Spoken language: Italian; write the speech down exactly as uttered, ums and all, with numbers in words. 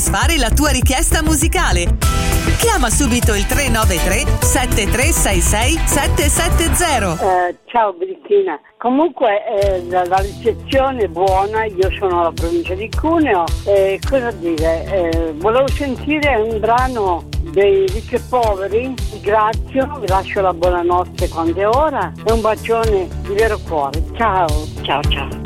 soddisfare la tua richiesta musicale. Chiama subito il tre nove tre sette tre sei sei sette sette zero. Eh, ciao Cristina, comunque eh, la, la ricezione è buona, io sono alla provincia di Cuneo e eh, cosa dire, eh, volevo sentire un brano dei Ricchi e Poveri, grazie, vi lascio la buonanotte quando è ora e un bacione di vero cuore, ciao, ciao ciao.